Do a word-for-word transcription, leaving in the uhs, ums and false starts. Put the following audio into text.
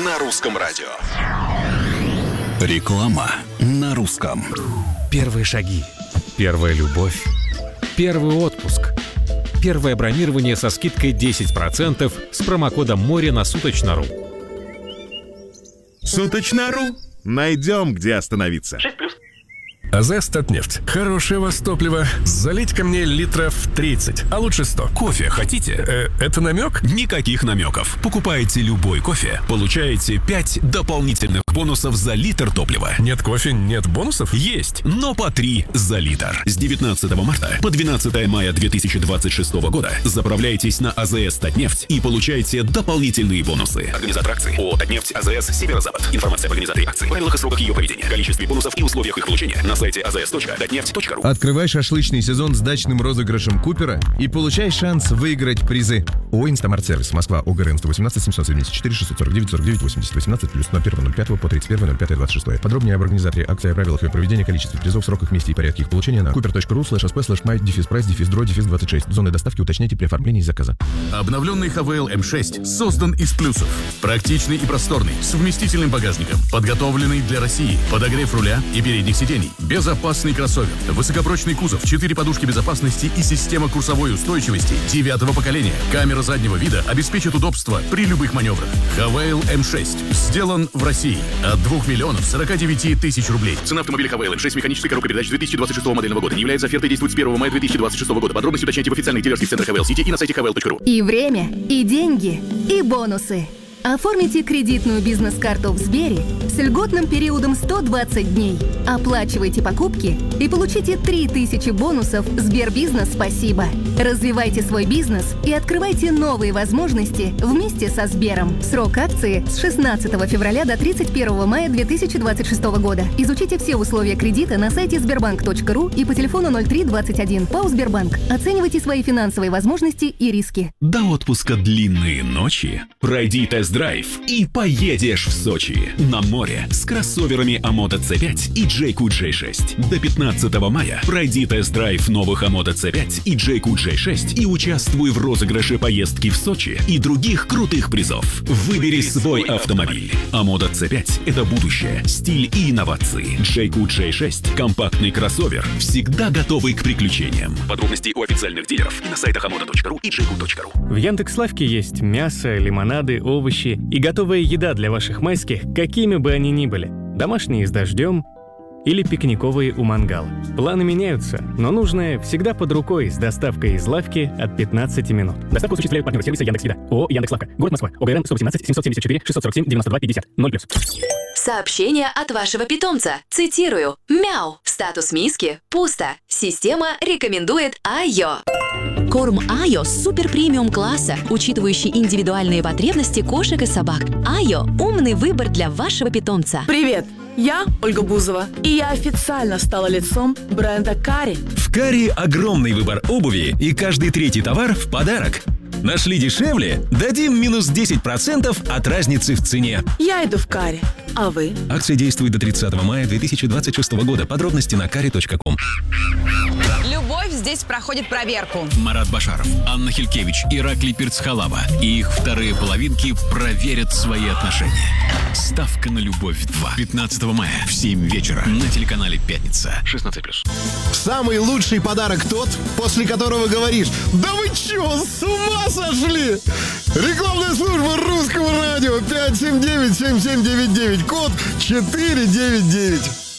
на русском радио. Реклама на русском. Первые шаги. Первая любовь. Первый отпуск. Первое бронирование со скидкой десять процентов с промокодом «Море» на Суточно.ру. Суточно.ру. Найдем, где остановиться. шесть плюс. АЗС «Татнефть». Хорошее у вас топливо. Залить ко мне литров тридцать, а лучше сто. Кофе хотите? Э, это намек? Никаких намеков. Покупаете любой кофе, получаете пять дополнительных бонусов за литр топлива. Нет кофе, нет бонусов? Есть, но по три за литр. С девятнадцатого марта по двенадцатое мая две тысячи двадцать шестого года заправляйтесь на АЗС «Татнефть» и получайте дополнительные бонусы. Организатор акции ООО «Татнефть», АЗС «Северо-Запад». Информация об организаторе акции, правилах и сроках ее проведения, количестве бонусов и условиях их получения на сайте а зэ эс точка татнефть точка ру. Открывай шашлычный сезон с дачным розыгрышем Купера и получай шанс выиграть призы. ООО «Инстамарт-сервис», Москва, ОГРН сто восемнадцать семьсот семьдесят четыре шестьсот сорок девять сорок девять восемьдесят восемнадцать плюс ноль первого ноль пятого по тридцать первое ноль пятое двадцать шестое. Подробнее об организаторе акции, о правилах ее проведения, количестве призов, сроках, месте и порядке их получения на купер.ру слэш сп слэш май дефис прайс дефис дро дефис двадцать шесть. Зоны доставки уточняйте при оформлении заказа. Обновленный эйч ви эл эм шесть создан из плюсов. Практичный и просторный, с вместительным багажником, подготовленный для России, подогрев руля и передних сидений, безопасный кроссовер, высокопрочный кузов, четыре подушки безопасности и система курсовой устойчивости девятого поколения. Камера заднего вида обеспечит удобство при любых маневрах. эйч ви эл эм шесть сделан в России от двух миллионов сорока девяти тысяч рублей. Цена автомобиля эйч ви эл эм шесть механической коробкой передач две тысячи двадцать шестого модельного года не является офертой, действует с первого мая две тысячи двадцать шестого года. Подробности уточняйте в официальных дилерских центрах эйч ви эл City и на сайте эйч ви эл точка ру. И время, и деньги, и бонусы. Оформите кредитную бизнес-карту в Сбере с льготным периодом сто двадцать дней. Оплачивайте покупки и получите три тысячи бонусов Сбербизнес «Спасибо». Развивайте свой бизнес и открывайте новые возможности вместе со Сбером. Срок акции с шестнадцатого февраля до тридцать первого мая две тысячи двадцать шестого года. Изучите все условия кредита на сайте сбербанк точка ру и по телефону ноль три двадцать один. ПАО «Сбербанк». Оценивайте свои финансовые возможности и риски. До отпуска длинные ночи. Пройди тест-драйв и поедешь в Сочи. На море с кроссоверами Амода си пять и Джейку джей шесть. До пятнадцатого мая пройди тест-драйв новых Амода си пять и Джейку джей шесть и участвуй в розыгрыше поездки в Сочи и других крутых призов. Выбери свой автомобиль. Амода си пять – это будущее, стиль и инновации. Джейку джей шесть – компактный кроссовер, всегда готовый к приключениям. Подробности у официальных дилеров и на сайтах амода точка ру и джейку точка ру. В Яндекс.Лавке есть мясо, лимонады, овощи и готовая еда для ваших майских, какими бы они ни были. Домашние с дождем или пикниковые у мангала. Планы меняются, но нужное всегда под рукой с доставкой из лавки от пятнадцати минут. Доставку осуществляют партнеры сервиса Яндекс.Еда. ООО «Яндекс.Лавка». Город Москва. ОГРН сто восемнадцать семьсот семьдесят четыре шестьсот сорок семь девяносто два пятьдесят. ноль плюс. Сообщение от вашего питомца. Цитирую. Мяу. В статус миски пусто. Система рекомендует Айо. Корм Айо супер премиум класса, учитывающий индивидуальные потребности кошек и собак. Айо – умный выбор для вашего питомца. Привет! Я Ольга Бузова, и я официально стала лицом бренда Кари. В Кари огромный выбор обуви, и каждый третий товар в подарок. Нашли дешевле? Дадим минус десять процентов от разницы в цене. Я иду в Кари. А вы? Акция действует до тридцатого мая две тысячи двадцать шестого года. Подробности на кари точка ком. Любовь здесь проходит проверку. Марат Башаров, Анна Хилькевич, Ираклий Пирцхалава и их вторые половинки проверят свои отношения. Ставка на любовь два. пятнадцатого мая в семь вечера на телеканале «Пятница». шестнадцать плюс. Самый лучший подарок тот, после которого говоришь: да вы чё, с ума сошли? Рекламная служба Русского радио пять семь девять семь семь девять девять, код четыре девять девять.